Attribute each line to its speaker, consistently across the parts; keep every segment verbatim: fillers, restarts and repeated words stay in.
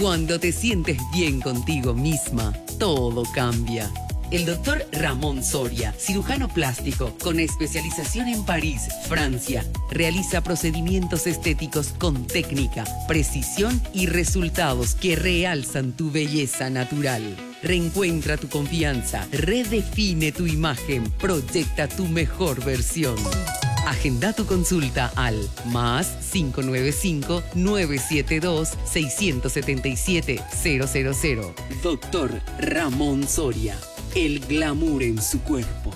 Speaker 1: Cuando te sientes bien contigo misma, todo cambia. El doctor Ramón Soria, cirujano plástico con especialización en París, Francia, realiza procedimientos estéticos con técnica, precisión y resultados que realzan tu belleza natural. Reencuentra tu confianza, redefine tu imagen, proyecta tu mejor versión. Agenda tu consulta al más cinco nueve cinco, nueve siete dos, seis siete siete, cero cero cero. Doctor Ramón Soria, el glamour en su cuerpo.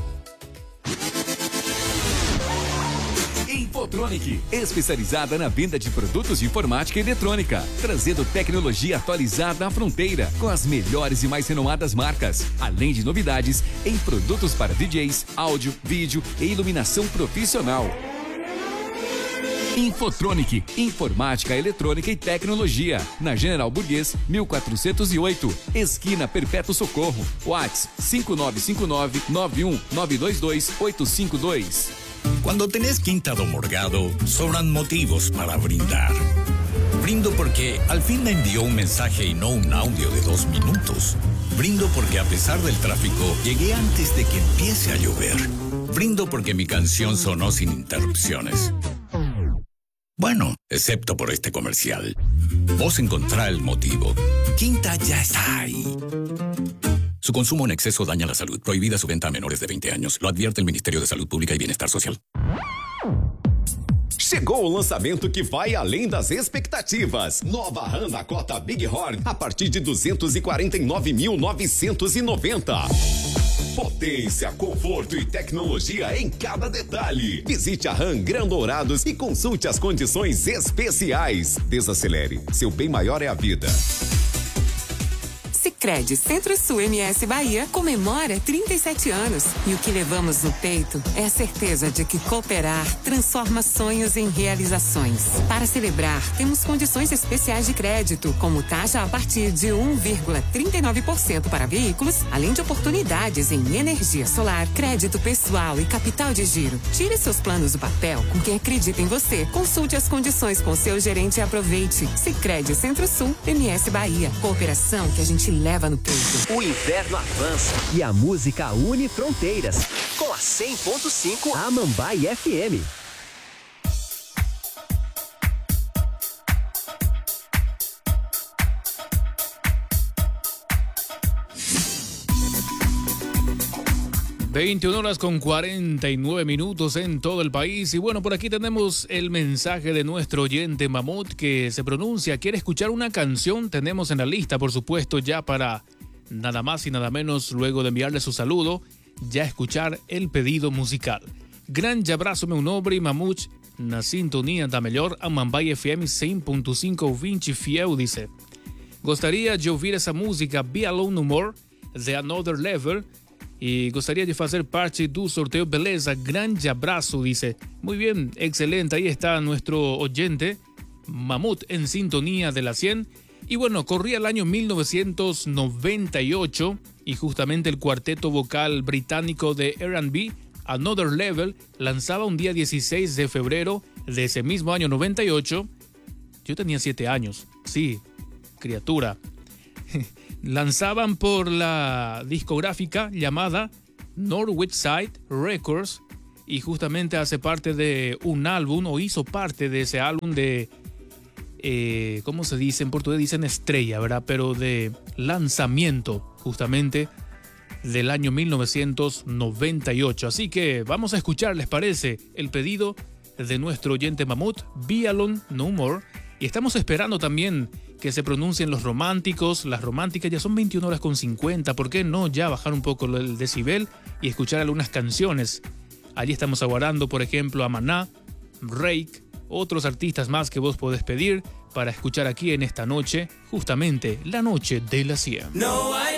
Speaker 2: Infotronic, especializada na venda de produtos de informática e eletrônica, trazendo tecnologia atualizada à fronteira, com as melhores e mais renomadas marcas, além de novidades em produtos para D Js, áudio, vídeo e iluminação profissional. Infotronic, informática, eletrônica e tecnologia, na General Burguês, mil quatrocentos e oito, esquina Perpétuo Socorro, WhatsApp cinco nove cinco nove, nove um nove dois dois, oito cinco dois.
Speaker 3: Cuando tenés Quinta do Morgado, sobran motivos para brindar. Brindo porque al fin me envió un mensaje y no un audio de dos minutos. Brindo porque a pesar del tráfico, llegué antes de que empiece a llover. Brindo porque mi canción sonó sin interrupciones. Bueno, excepto por este comercial. Vos encontrá el motivo. Quinta ya está ahí. Su consumo en exceso daña la salud. Prohibida su venta a menores de veinte años. Lo advierte el Ministerio de Salud Pública y Bienestar Social.
Speaker 4: Chegou o lançamento que vai além das expectativas. Nova RAM Dakota Bighorn a partir de duzentos e quarenta e nove mil novecentos e noventa. Potência, conforto e tecnologia em cada detalhe. Visite a RAM Gran Dourados e consulte as condições especiais. Desacelere. Seu bem maior é a vida.
Speaker 5: Sicredi Centro-Sul M S Bahia comemora trinta e sete anos. E o que levamos no peito é a certeza de que cooperar transforma sonhos em realizações. Para celebrar, temos condições especiais de crédito, como taxa a partir de um vírgula trinta e nove por cento para veículos, além de oportunidades em energia solar, crédito pessoal e capital de giro. Tire seus planos do papel com quem acredita em você. Consulte as condições com seu gerente e aproveite. Sicredi Centro-Sul M S Bahia. Cooperação que a gente leva no peito.
Speaker 6: O inverno avança e a música une fronteiras. Com a cem ponto cinco Amambai F M.
Speaker 7: veintiuna horas con cuarenta y nueve minutos en todo el país. Y bueno, por aquí tenemos el mensaje de nuestro oyente Mamut que se pronuncia, quiere escuchar una canción. Tenemos en la lista, por supuesto, ya para nada más y nada menos, luego de enviarle su saludo, ya escuchar el pedido musical. Grande abraço, meu nobre Mamut, na sintonia da melhor Amambai F M cem ponto cinco, ouvinte fiel, dice. Gostaria de ouvir essa música Be Alone No More, The Another Level, y gostaria de hacer parte do sorteo, beleza. Grande abrazo, dice. Muy bien, excelente. Ahí está nuestro oyente Mamut en sintonía de la cien. Y bueno, corría el año mil novecientos noventa y ocho y justamente el cuarteto vocal británico de R and B, Another Level, lanzaba un día dieciséis de febrero de ese mismo año noventa y ocho. Yo tenía siete años. Sí, criatura. Lanzaban por la discográfica llamada Norwich Side Records y justamente hace parte de un álbum, o hizo parte de ese álbum de, eh, ¿cómo se dice? En portugués dicen estrella, ¿verdad? Pero de lanzamiento justamente del año mil novecientos noventa y ocho. Así que vamos a escuchar, ¿les parece? El pedido de nuestro oyente Mamut, Be Alone No More. Y estamos esperando también que se pronuncien los románticos, las románticas. Ya son veintiuna horas con cincuenta. ¿Por qué no ya bajar un poco el decibel y escuchar algunas canciones? Allí estamos aguardando, por ejemplo, a Maná, Rake, otros artistas más que vos podés pedir para escuchar aquí en esta noche, justamente la noche de la cien. No,